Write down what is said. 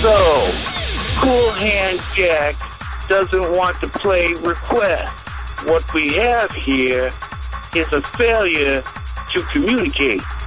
So, Cool Hand Jack doesn't want to play request. What we have here is a failure to communicate.